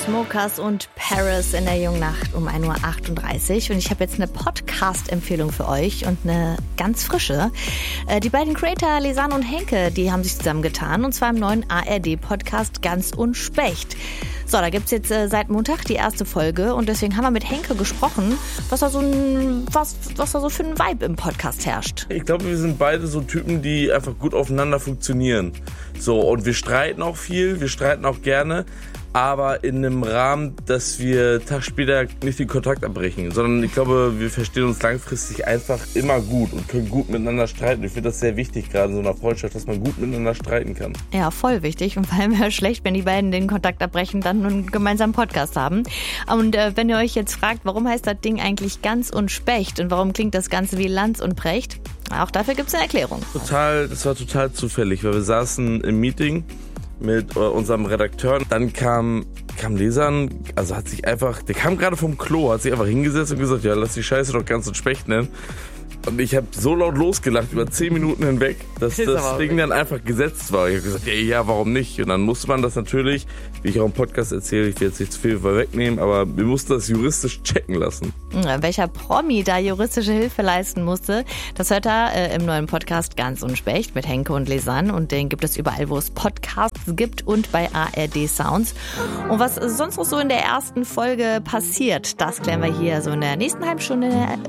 Smokers und Paris in der Jungnacht um 1:38 Uhr. Und ich habe jetzt eine Podcast-Empfehlung für euch und eine ganz frische. Die beiden Creator Lisanne und Henke, die haben sich zusammengetan, und zwar im neuen ARD-Podcast Ganz und Specht. So, da gibt's jetzt seit Montag die erste Folge, und deswegen haben wir mit Henke gesprochen, was da so für ein Vibe im Podcast herrscht. Ich glaube, wir sind beide so Typen, die einfach gut aufeinander funktionieren. So, und wir streiten auch viel, wir streiten auch gerne, aber in einem Rahmen, dass wir Tag später nicht den Kontakt abbrechen, sondern ich glaube, wir verstehen uns langfristig einfach immer gut und können gut miteinander streiten. Ich finde das sehr wichtig, gerade in so einer Freundschaft, dass man gut miteinander streiten kann. Ja, voll wichtig, und vor allem wäre schlecht, wenn die beiden den Kontakt abbrechen, dann einen gemeinsamen Podcast haben. Und wenn ihr euch jetzt fragt, warum heißt das Ding eigentlich Ganz und Specht und warum klingt das Ganze wie Lanz und Precht, auch dafür gibt es eine Erklärung. Das war total zufällig, weil wir saßen im Meeting mit unserem Redakteur. Dann kam Lisanne, also der kam gerade vom Klo, hat sich einfach hingesetzt und gesagt, ja, lass die Scheiße doch Ganz und Specht nennen. Und ich habe so laut losgelacht, über 10 Minuten hinweg, dass das Ding dann einfach gesetzt war. Ich habe gesagt, ja, warum nicht? Und dann musste man das natürlich, wie ich auch im Podcast erzähle, ich will jetzt nicht zu viel vorwegnehmen, aber wir mussten das juristisch checken lassen. Welcher Promi da juristische Hilfe leisten musste, das hört er im neuen Podcast Ganz und Specht mit Henke und Lisanne, und den gibt es überall, wo es Podcasts gibt, und bei ARD Sounds. Und was sonst noch so in der ersten Folge passiert, das klären wir hier so in der nächsten halben Stunde